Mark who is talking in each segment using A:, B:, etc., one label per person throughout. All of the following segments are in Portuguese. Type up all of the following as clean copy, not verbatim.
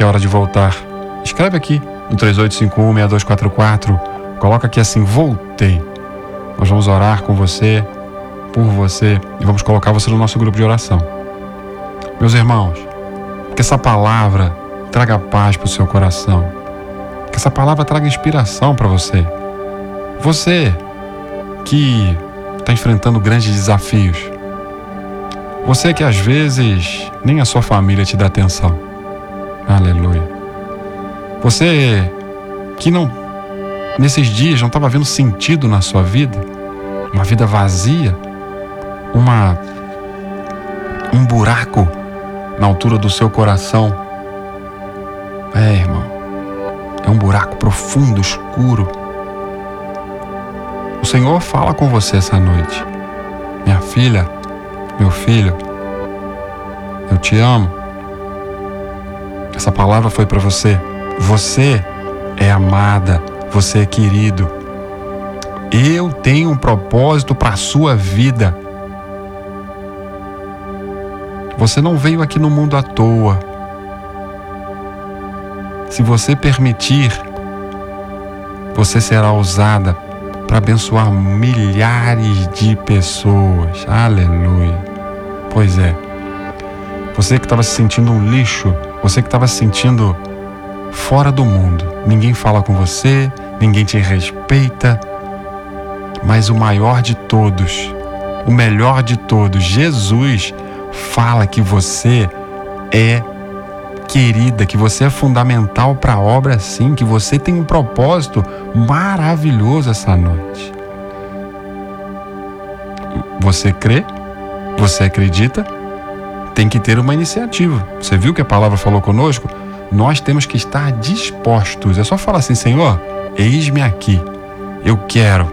A: que é hora de voltar. Escreve aqui no 3851-6244. Coloca aqui assim: voltei. Nós vamos orar com você, por você, e vamos colocar você no nosso grupo de oração. Meus irmãos, que essa palavra traga paz para o seu coração. Que essa palavra traga inspiração para você. Você que está enfrentando grandes desafios. Você que às vezes nem a sua família te dá atenção. Aleluia. Você que nesses dias não estava vendo sentido na sua vida. Uma vida vazia. Um buraco na altura do seu coração. Irmão. É um buraco profundo, escuro. O Senhor fala com você essa noite. Minha filha, meu filho, eu te amo. Essa palavra foi para você. Você é amada, você é querido. Eu tenho um propósito para a sua vida. Você não veio aqui no mundo à toa. Se você permitir, você será usada para abençoar milhares de pessoas. Aleluia. Pois é. Você que estava se sentindo um lixo, você que estava se sentindo fora do mundo. Ninguém fala com você, ninguém te respeita. Mas o maior de todos, o melhor de todos, Jesus, fala que você é querida, que você é fundamental para a obra, sim, que você tem um propósito maravilhoso essa noite. Você crê? Você acredita? Tem que ter uma iniciativa. Você viu que a palavra falou conosco? Nós temos que estar dispostos. É só falar assim: Senhor, eis-me aqui. Eu quero.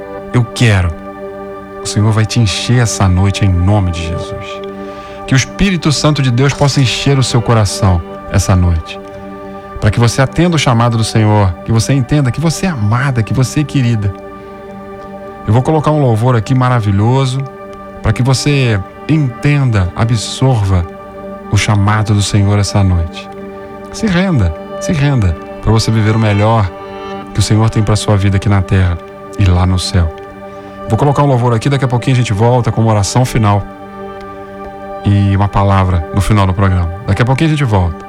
A: O Senhor vai te encher essa noite em nome de Jesus. Que o Espírito Santo de Deus possa encher o seu coração essa noite. Para que você atenda o chamado do Senhor. Que você entenda que você é amada, que você é querida. Eu vou colocar um louvor aqui maravilhoso. Para que você entenda, absorva o chamado do Senhor essa noite. Se renda. Para você viver o melhor que o Senhor tem para a sua vida aqui na terra e lá no céu. Vou colocar um louvor aqui, daqui a pouquinho a gente volta com uma oração final e uma palavra no final do programa. Daqui a pouquinho a gente volta.